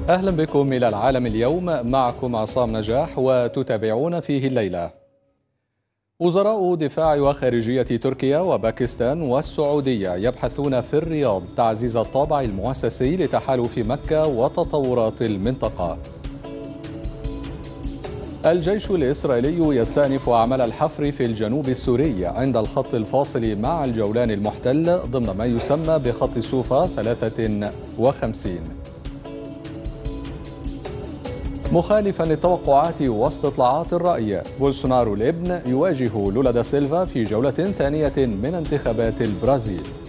أهلا بكم إلى العالم اليوم، معكم عصام نجاح وتتابعون فيه الليلة. وزراء دفاع وخارجية تركيا وباكستان والسعودية يبحثون في الرياض تعزيز الطابع المؤسسي لتحالف مكة وتطورات المنطقة. الجيش الإسرائيلي يستأنف أعمال الحفر في الجنوب السوري عند الخط الفاصل مع الجولان المحتل ضمن ما يسمى بخط سوفا 53. مخالفا للتوقعات واستطلاعات الرأي، بولسونارو الابن يواجه لولا دا سيلفا في جولة ثانية من انتخابات البرازيل.